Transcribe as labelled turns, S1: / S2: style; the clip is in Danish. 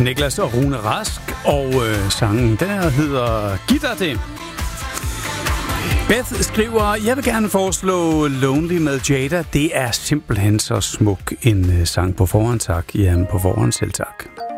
S1: Niklas og Rune Rask, og sangen der hedder Giv dig det. Beth skriver, jeg vil gerne foreslå Lonely med Jada. Det er simpelthen så smuk en sang. På forhånd tak. Jamen, på forhånd selv tak.